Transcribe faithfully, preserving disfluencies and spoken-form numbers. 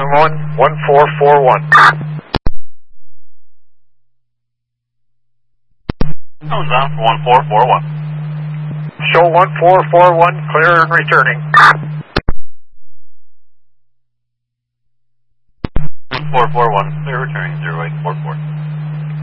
one, one four four one. Comes down for one four four one. Show one four four one, clear and returning. one four four one, clear returning, zero eight four four.